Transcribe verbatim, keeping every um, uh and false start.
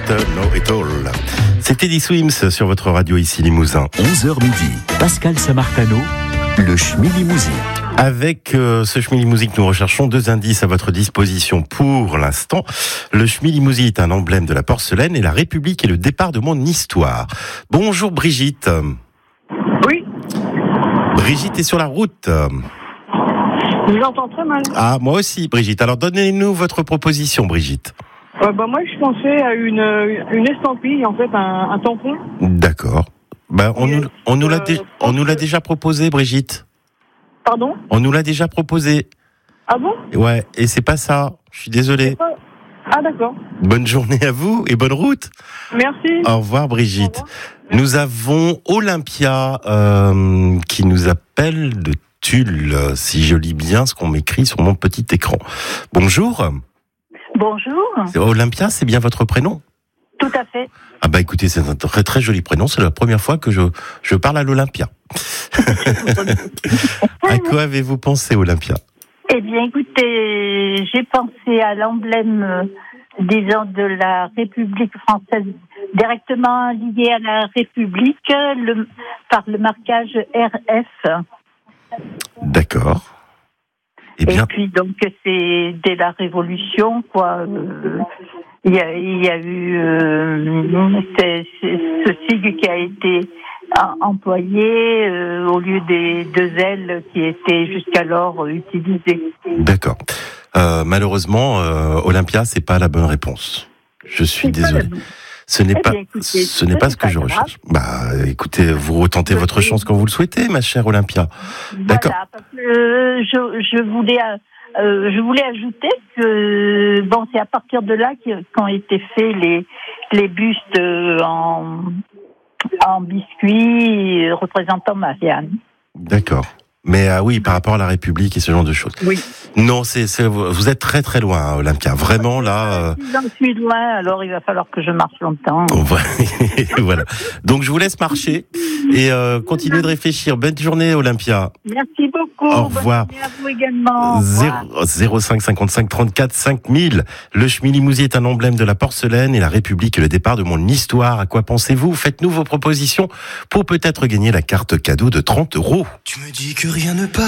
Know It All. C'est Teddy Swims sur votre radio ici Limousin. onze heures midi, Pascal Samartano, le Schmillimousin. Avec euh, ce Schmillimousin, nous recherchons deux indices à votre disposition pour l'instant. Le Schmillimousin est un emblème de la porcelaine et la République est le départ de mon histoire. Bonjour Brigitte. Oui. Brigitte est sur la route. Je vous entends très mal. Ah, moi aussi Brigitte. Alors donnez-nous votre proposition Brigitte. Euh, bah, moi, je pensais à une, une estampille, en fait, un, un tampon. D'accord. Ben, on, nous, on, nous l'a dé- on nous l'a déjà proposé, Brigitte. Pardon ? On nous l'a déjà proposé. Ah bon ? Ouais, et c'est pas ça. Je suis désolé. pas... Ah d'accord. Bonne journée à vous et bonne route. Merci. Au revoir, Brigitte. Au revoir. Nous avons Olympia euh, qui nous appelle de Tulle, si je lis bien ce qu'on m'écrit sur mon petit écran. Bonjour. Bonjour. C'est Olympia, c'est bien votre prénom ? Tout à fait. Ah bah écoutez, c'est un très très joli prénom. C'est la première fois que je, je parle à l'Olympia. À quoi avez-vous pensé, Olympia ? Eh bien, écoutez, j'ai pensé à l'emblème, euh, disons, de la République française, directement lié à la République, le, par le marquage R F. D'accord. Eh bien, Et puis, donc, c'est dès la Révolution, quoi. euh, Il y, a, il y a eu euh, c'est, c'est ce sigle qui a été employé euh, au lieu des deux L qui étaient jusqu'alors utilisés. d'accord. Euh, malheureusement, euh, Olympia, c'est pas la bonne réponse. Je suis C'est désolé. pas la- Ce n'est Eh pas, bien, écoutez, ce n'est pas ce que pas je grave. recherche. Bah, écoutez, vous retentez Je votre vais- chance quand vous le souhaitez, ma chère Olympia. D'accord. Voilà, parce que euh, je, je voulais euh, je voulais ajouter que bon, c'est à partir de là qu'ont été faits les les bustes euh, en en biscuits représentant Marianne. D'accord. Mais ah oui, par rapport à la République et ce genre de choses. Oui. Non, c'est, c'est vous êtes très très loin, hein, Olympia. Vraiment là. Euh... Si j'en suis loin, alors il va falloir que je marche longtemps. Voilà. Donc je vous laisse marcher et euh, continuer de réfléchir. Bonne journée, Olympia. Merci beaucoup. Au revoir. Bonne journée à vous également. Au revoir. zéro cinq cinquante-cinq trente-quatre cinq mille. Le Schmillimousin est un emblème de la porcelaine et la République est le départ de mon histoire. À quoi pensez-vous ? Faites-nous vos propositions pour peut-être gagner la carte cadeau de trente euros. Tu me dis que rien ne passe.